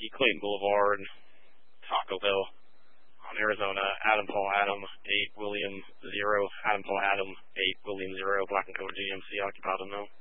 Clayton Boulevard, Tacoville. On Arizona, Adam Paul Adam, 8 William 0, Adam Paul Adam, 8 William 0, Black and Cobra GMC occupied unknown.